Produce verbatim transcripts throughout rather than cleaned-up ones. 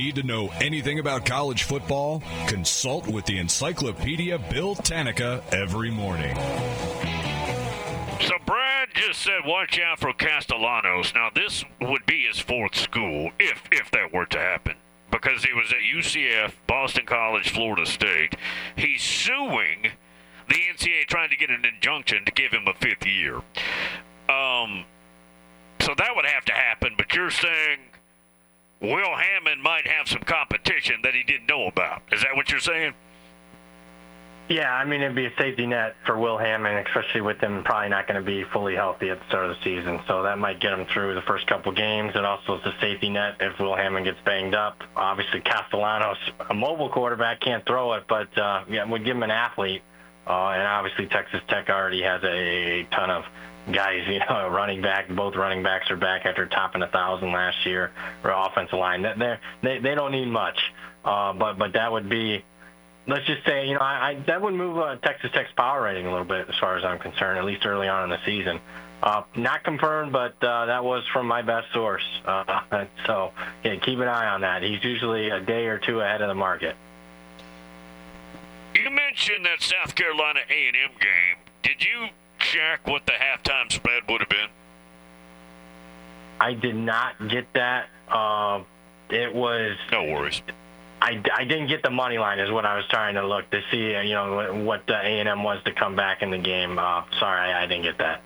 Need to know anything about college football? Consult with the Encyclopedia Bill Tanica every morning. So Brad just said, watch out for Castellanos. Now, this would be his fourth school, if if that were to happen, because he was at U C F, Boston College, Florida State. He's suing the N C double A, trying to get an injunction to give him a fifth year. Um, so that would have to happen, but you're saying Will Hammond might have some competition that he didn't know about. Is that what you're saying? Yeah, I mean, it'd be a safety net for Will Hammond, especially with him probably not going to be fully healthy at the start of the season. So that might get him through the first couple games. And also it's a safety net if Will Hammond gets banged up. Obviously, Castellanos, a mobile quarterback, can't throw it, but uh, yeah, would give him an athlete. Uh, and obviously Texas Tech already has a ton of guys, you know, running back. Both running backs are back after topping a thousand last year. Or offensive line, they they they don't need much. Uh, but but that would be, let's just say, you know, I, I that would move uh, Texas Tech's power rating a little bit as far as I'm concerned, at least early on in the season. Uh, not confirmed, but uh, that was from my best source. Uh, so yeah, keep an eye on that. He's usually a day or two ahead of the market. You mentioned that South Carolina A and M game. Did you check what the halftime spread would have been? I did not get that. Uh, it was... No worries. I, I didn't get the money line is what I was trying to look to see, you know, what the A and M was to come back in the game. Uh, sorry, I, I didn't get that.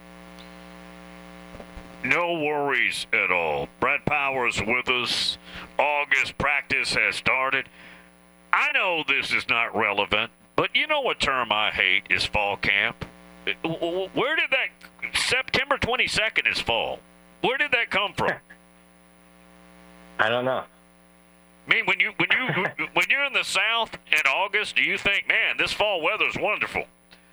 No worries at all. Brett Powers with us. August practice has started. I know this is not relevant, but you know what term I hate is fall camp. Where did that September twenty-second is fall? Where did that come from? I don't know. I mean, when you when you when you're in the South in August, do you think, man, this fall weather's wonderful?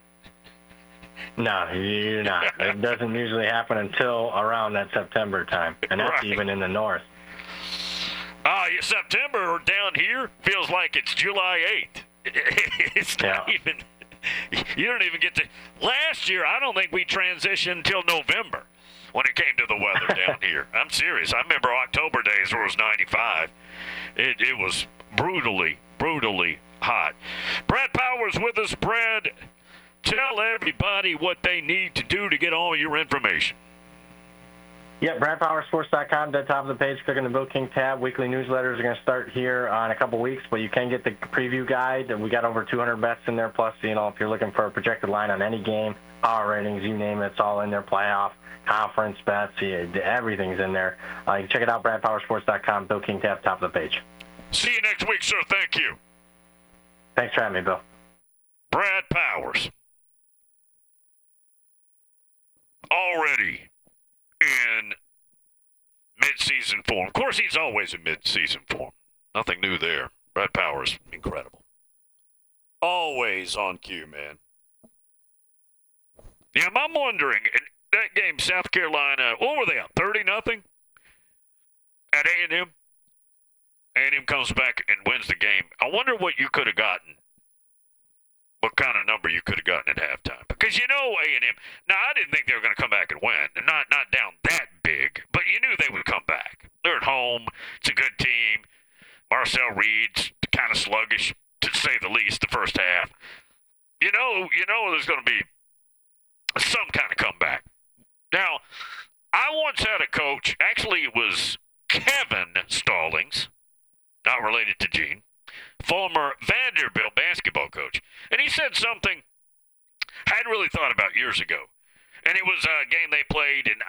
No, you're not. It doesn't usually happen until around that September time, and that's right. even in the north. Uh, September down here feels like it's July eighth. It's not yeah. even, you don't even get to, last year I don't think we transitioned until November when it came to the weather down here. I'm serious. I remember October days where it was ninety-five. It, it was brutally, brutally hot. Brad Powers with us. Brad, tell everybody what they need to do to get all your information. Yeah, brad power sports dot com, at the top of the page, click on the Bill King tab. Weekly newsletters are going to start here in a couple weeks, but you can get the preview guide. We got over two hundred bets in there, plus, you know, if you're looking for a projected line on any game, power ratings, you name it, it's all in there, playoff, conference bets, yeah, everything's in there. Uh, you can check it out, brad power sports dot com, Bill King tab, top of the page. See you next week, sir. Thank you. Thanks for having me, Bill. Brad Powers. Already in mid-season form. Of course, he's always in mid-season form. Nothing new there. Brad Powers, incredible. Always on cue, man. Yeah, I'm wondering, in that game, South Carolina, what were they up, thirty nothing at A and M? A and M comes back and wins the game. I wonder what you could have gotten. What kind of number you could have gotten at halftime. Because you know A and M, now I didn't think they were going to come back and win. Not not down that big, but you knew they would come back. They're at home. It's a good team. Marcel Reed's kind of sluggish, to say the least, the first half. You know, you know there's going to be some kind of comeback. Now, I once had a coach, actually it was Kevin Stallings, not related to Gene, former Vanderbilt basketball coach. And he said something I hadn't really thought about years ago. And it was a game they played, and